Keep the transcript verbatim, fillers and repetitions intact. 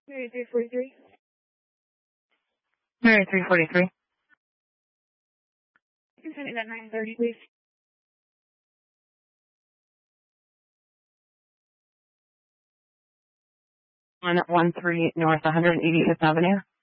Mary three forty-three. Mary three forty-three. You can send it at nine thirty, please. On one three North one hundred eighty-fifth Avenue.